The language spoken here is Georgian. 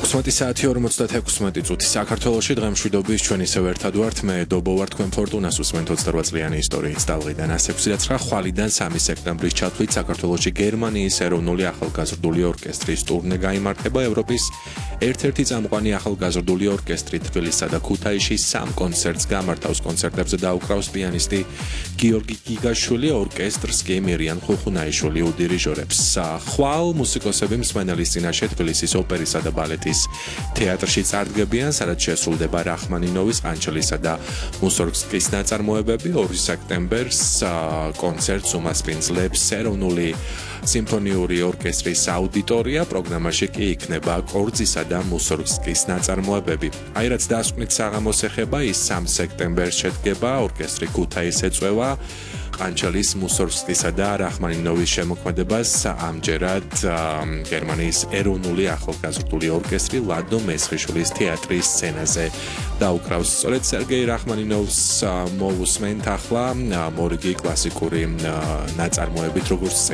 11 საათი 56 წუთი საქართველოში დღემშვიდობის ჩვენ ისევ ერთად ვართ მე დობო ვარ თქვენ ფორტუნას უსმენთ 28 წლიანი ისტორიის ტალღიდან 169 ხვალიდან 3 სექტემბრის ჩათვლით საქართველოში გერმანიის ეროვნული ახალგაზრდული ორკესტრის ტურნე გაიმართება ევროპის ერთ-ერთი წამყვანი ახალგაზრდული ორკესტრი თბილისსა და ქუთაისში 3 კონცერტს გამართავს კონცერტებზე დაუკრავს პიანისტი გიორგი გიგაშვილი ორკესტრს კი მირიან ხუხუნაიშვილი უდირიჟორებს ხვალ მუსიკოსები მსმენელის წინაშე თბილისის ოპერისა და ბალეტის თეატრში წარდგებიან, სადაც შესრულდება რახმანინოვის, ყანჩელისა და მუსორგსკის ნაწარმოებები 2 სექტემბერს კონცერტს უმასპინძლებს ეროვნული სიმფონიური ორკესტრის აუდიტორია, პროგრამაში კი იქნება კორძისა და მუსორგსკის ნაწარმოებები. აი რაც დასკვნით საღამოს ეხება, ის 3 სექტემბერს შედგება, ორკესტრი ქუთაისს ეწევა ყანჩელის, მუსორგსკისა და რახმანინოვის შემოქმედებას ამჯერად გერმანიის ეროვნული ახალგაზრდული ორკესტრი ლადო მესხიშვილის თეატრის სცენაზე დაუკრავს. სწორედ სერგეი რახმანინოვს მოусმენთ ახლა მორიგი კლასიკური ნაწარმოებით, როგორც